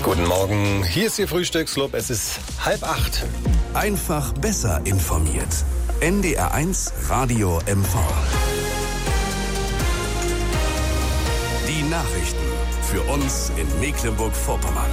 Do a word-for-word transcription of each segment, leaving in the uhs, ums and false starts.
Guten Morgen, hier ist Ihr Frühstücksclub. Es ist halb acht. Einfach besser informiert. N D R eins Radio M V. Die Nachrichten für uns in Mecklenburg-Vorpommern.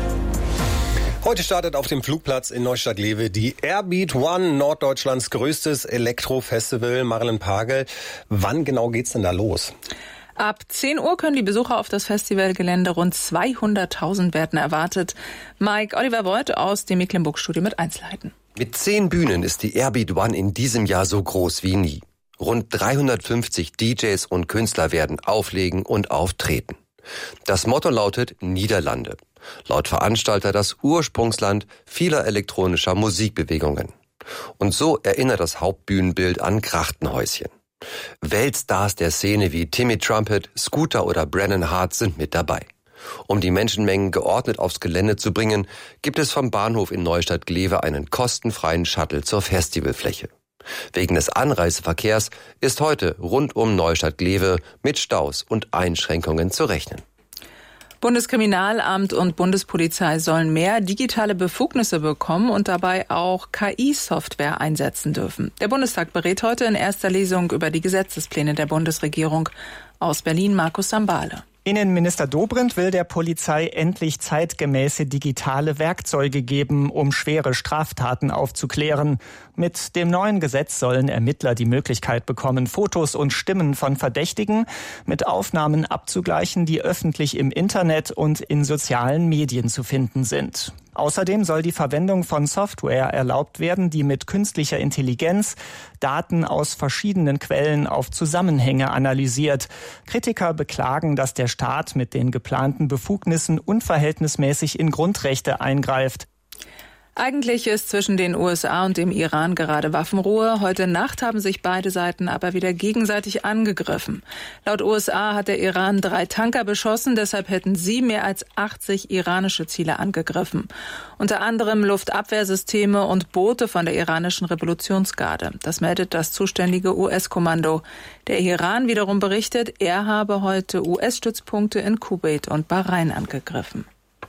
Heute startet auf dem Flugplatz in Neustadt-Glewe die Airbeat One, Norddeutschlands größtes Elektrofestival. Marilyn Pagel, wann genau geht's denn da los? Ab zehn Uhr können die Besucher auf das Festivalgelände. Rund zweihunderttausend werden erwartet. Mike Oliver Voigt aus dem Mecklenburg-Studio mit Einzelheiten. Mit zehn Bühnen ist die Airbeat One in diesem Jahr so groß wie nie. Rund dreihundertfünfzig D Js und Künstler werden auflegen und auftreten. Das Motto lautet Niederlande. Laut Veranstalter das Ursprungsland vieler elektronischer Musikbewegungen. Und so erinnert das Hauptbühnenbild an Krachtenhäuschen. Weltstars der Szene wie Timmy Trumpet, Scooter oder Brennan Hart sind mit dabei. Um die Menschenmengen geordnet aufs Gelände zu bringen, gibt es vom Bahnhof in Neustadt-Glewe einen kostenfreien Shuttle zur Festivalfläche. Wegen des Anreiseverkehrs ist heute rund um Neustadt-Glewe mit Staus und Einschränkungen zu rechnen. Bundeskriminalamt und Bundespolizei sollen mehr digitale Befugnisse bekommen und dabei auch K I-Software einsetzen dürfen. Der Bundestag berät heute in erster Lesung über die Gesetzespläne der Bundesregierung. Aus Berlin Markus Sambale. Innenminister Dobrindt will der Polizei endlich zeitgemäße digitale Werkzeuge geben, um schwere Straftaten aufzuklären. Mit dem neuen Gesetz sollen Ermittler die Möglichkeit bekommen, Fotos und Stimmen von Verdächtigen mit Aufnahmen abzugleichen, die öffentlich im Internet und in sozialen Medien zu finden sind. Außerdem soll die Verwendung von Software erlaubt werden, die mit künstlicher Intelligenz Daten aus verschiedenen Quellen auf Zusammenhänge analysiert. Kritiker beklagen, dass der Staat mit den geplanten Befugnissen unverhältnismäßig in Grundrechte eingreift. Eigentlich ist zwischen den U S A und dem Iran gerade Waffenruhe. Heute Nacht haben sich beide Seiten aber wieder gegenseitig angegriffen. Laut U S A hat der Iran drei Tanker beschossen, deshalb hätten sie mehr als achtzig iranische Ziele angegriffen. Unter anderem Luftabwehrsysteme und Boote von der iranischen Revolutionsgarde. Das meldet das zuständige U S-Kommando. Der Iran wiederum berichtet, er habe heute U S-Stützpunkte in Kuwait und Bahrain angegriffen.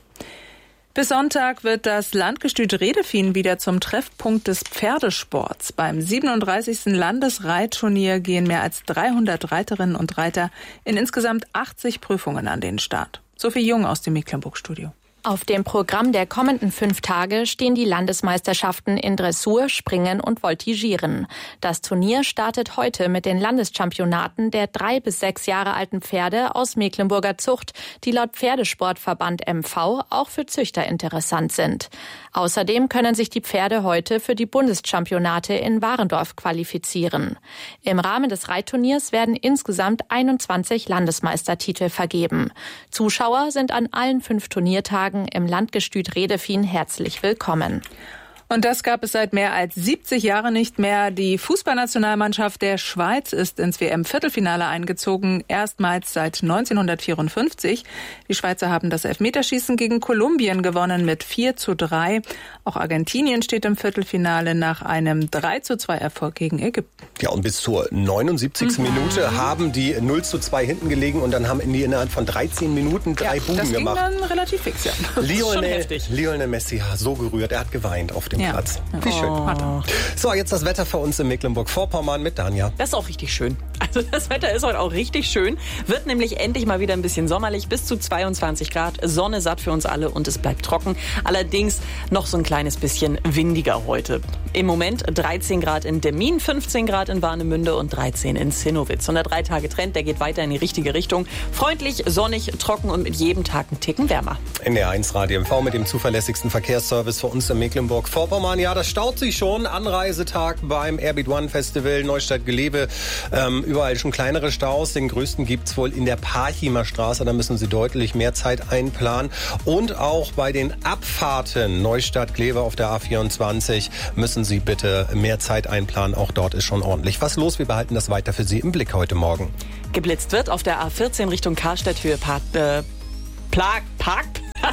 Bis Sonntag wird das Landgestüt Redefien wieder zum Treffpunkt des Pferdesports. Beim siebenunddreißigsten Landesreitturnier gehen mehr als dreihundert Reiterinnen und Reiter in insgesamt achtzig Prüfungen an den Start. Sophie Jung aus dem Mecklenburg-Studio. Auf dem Programm der kommenden fünf Tage stehen die Landesmeisterschaften in Dressur, Springen und Voltigieren. Das Turnier startet heute mit den Landeschampionaten der drei bis sechs Jahre alten Pferde aus Mecklenburger Zucht, die laut Pferdesportverband M V auch für Züchter interessant sind. Außerdem können sich die Pferde heute für die Bundeschampionate in Warendorf qualifizieren. Im Rahmen des Reitturniers werden insgesamt einundzwanzig Landesmeistertitel vergeben. Zuschauer sind an allen fünf Turniertagen im Landgestüt Redefien herzlich willkommen. Und das gab es seit mehr als siebzig Jahren nicht mehr. Die Fußballnationalmannschaft der Schweiz ist ins W M-Viertelfinale eingezogen, erstmals seit neunzehnhundertvierundfünfzig. Die Schweizer haben das Elfmeterschießen gegen Kolumbien gewonnen mit vier zu drei. Auch Argentinien steht im Viertelfinale nach einem drei zu zwei Erfolg gegen Ägypten. Ja, und bis zur neunundsiebzigsten Mhm. Minute haben die null zu zwei hinten gelegen und dann haben die innerhalb von dreizehn Minuten drei ja, Buden das gemacht. Das ging dann relativ fix, ja. Lionel, Lionel Messi hat so gerührt, er hat geweint auf dem Ja. Platz. Wie schön. Oh. So, jetzt das Wetter für uns in Mecklenburg-Vorpommern mit Danja. Das ist auch richtig schön. Also das Wetter ist heute auch richtig schön. Wird nämlich endlich mal wieder ein bisschen sommerlich. Bis zu zweiundzwanzig Grad. Sonne satt für uns alle und es bleibt trocken. Allerdings noch so ein kleines bisschen windiger heute. Im Moment dreizehn Grad in Demmin, fünfzehn Grad in Warnemünde und dreizehn in Zinnowitz. Und der drei Tage Trend, der geht weiter in die richtige Richtung. Freundlich, sonnig, trocken und mit jedem Tag einen Ticken wärmer. N D R eins Radio M V mit dem zuverlässigsten Verkehrsservice für uns in Mecklenburg-Vorpommern. Ja, das staut sich schon. Anreisetag beim Airbeat One Festival Neustadt-Glewe. Ähm, überall schon kleinere Staus. Den größten gibt's wohl in der Parchimer Straße. Da müssen Sie deutlich mehr Zeit einplanen. Und auch bei den Abfahrten Neustadt-Glewe auf der A vierundzwanzig müssen Sie bitte mehr Zeit einplanen. Auch dort ist schon ordentlich was los. Wir behalten das weiter für Sie im Blick heute Morgen. Geblitzt wird auf der A vierzehn Richtung Karstädt Höhe Park, äh, Park, Parkplatz.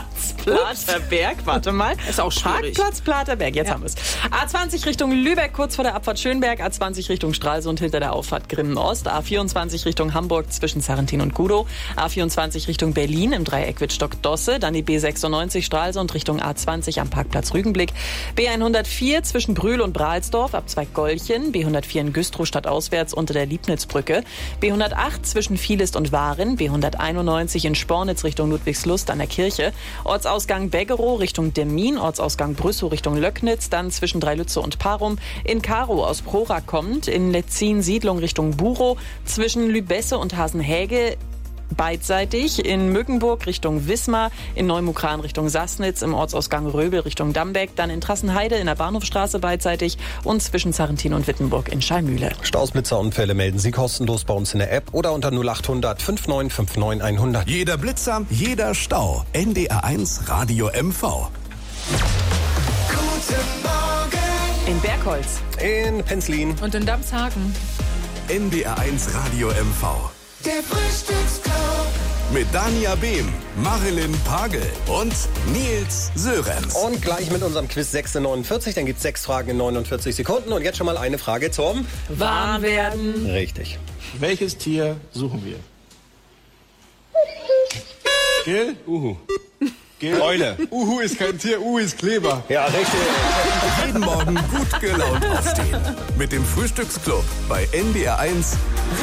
Platerberg, warte mal. Ist auch schwierig. Parkplatz Platerberg, jetzt Ja. haben wir es. A zwanzig Richtung Lübeck, kurz vor der Abfahrt Schönberg. A zwanzig Richtung Stralsund, hinter der Auffahrt Grimmen-Ost. A vierundzwanzig Richtung Hamburg, zwischen Sarrentin und Gudow. A vierundzwanzig Richtung Berlin, im Dreieck Wittstock-Dosse. Dann die B sechsundneunzig Stralsund, Richtung A zwanzig am Parkplatz Rügenblick. B hundertvier zwischen Brühl und Brahlsdorf, Abzweig Golchen. B hundertvier in Güstrow, stadtauswärts unter der Liebnitzbrücke. B hundertacht zwischen Vielest und Waren. B hunderteinundneunzig in Spornitz, Richtung Ludwigslust an der Kirche. Ortsausgang Beggerow Richtung Demmin, Ortsausgang Brüssow Richtung Löcknitz, dann zwischen Dreilütze und Parum. In Karow aus Prora kommt, in Letzin Siedlung Richtung Burow, zwischen Lübesse und Hasenhäge beidseitig, in Müggenburg Richtung Wismar, in Neumukran Richtung Sassnitz, im Ortsausgang Röbel Richtung Dambeck, dann in Trassenheide in der Bahnhofstraße beidseitig und zwischen Sarrentin und Wittenburg in Schallmühle. Staus, Blitzerunfälle melden Sie kostenlos bei uns in der App oder unter null achthundert neunundfünfzig neunundfünfzig hundert. Jeder Blitzer, jeder Stau. N D R eins Radio M V. In Bergholz. In Penzlin. Und in Damshagen. N D R eins Radio M V. Der Frühstücksclub. Mit Dania Behm, Marilyn Pagel und Nils Sörenz. Und gleich mit unserem Quiz sechs in neunundvierzig. Dann gibt es sechs Fragen in neunundvierzig Sekunden. Und jetzt schon mal eine Frage zum Warm werden. Richtig. Welches Tier suchen wir? Gell? Uhu. Gell? Eule. Uhu ist kein Tier, Uhu ist Kleber. Ja, richtig. Jeden Morgen gut gelaunt aufstehen. Mit dem Frühstücksclub bei N D R eins